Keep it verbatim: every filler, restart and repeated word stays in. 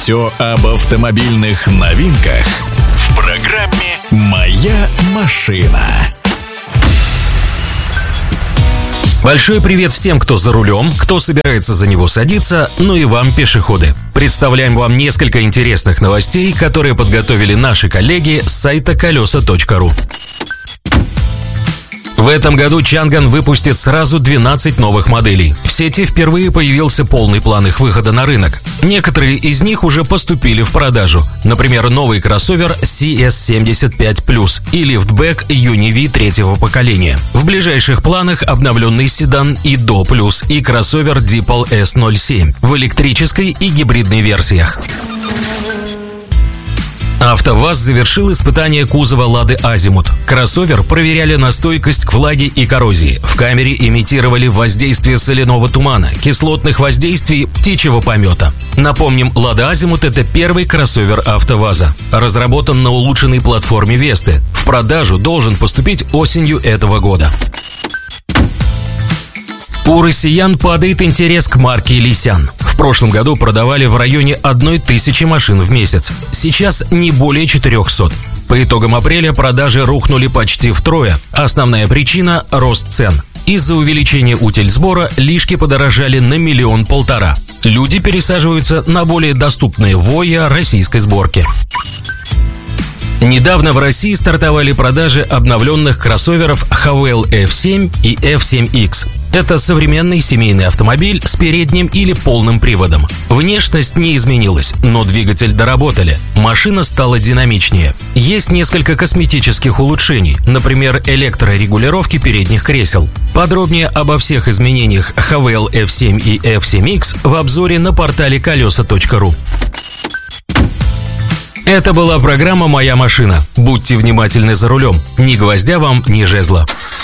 Все об автомобильных новинках в программе «Моя машина». Большой привет всем, кто за рулем, кто собирается за него садиться, ну и вам, пешеходы. Представляем вам несколько интересных новостей, которые подготовили наши коллеги с сайта колеса точка ру. В этом году Чанган выпустит сразу двенадцать новых моделей. В сети впервые появился полный план их выхода на рынок. Некоторые из них уже поступили в продажу. Например, новый кроссовер си эс семьдесят пять плюс и лифтбэк Юни-Ви третьего поколения. В ближайших планах обновленный седан Идо плюс и кроссовер Дипл эс ноль семь в электрической и гибридной версиях. АвтоВАЗ завершил испытание кузова «Лады Азимут». Кроссовер проверяли на стойкость к влаге и коррозии. В камере имитировали воздействие соляного тумана, кислотных воздействий, птичьего помета. Напомним, «Лада Азимут» — это первый кроссовер АвтоВАЗа. Разработан на улучшенной платформе Весты. В продажу должен поступить осенью этого года. У россиян падает интерес к марке Лисян. В прошлом году продавали в районе одной тысячи машин в месяц. Сейчас не более четырехсот. По итогам апреля продажи рухнули почти втрое. Основная причина – рост цен. Из-за увеличения утильсбора лишки подорожали на миллион-полтора. Люди пересаживаются на более доступные ВОЯ российской сборки. Недавно в России стартовали продажи обновленных кроссоверов Хавейл эф семь и эф семь икс. Это современный семейный автомобиль с передним или полным приводом. Внешность не изменилась, но двигатель доработали. Машина стала динамичнее. Есть несколько косметических улучшений, например, электрорегулировки передних кресел. Подробнее обо всех изменениях Хавейл эф семь и эф семь икс в обзоре на портале колеса точка ру. Это была программа «Моя машина». Будьте внимательны за рулем. Ни гвоздя вам, ни жезла.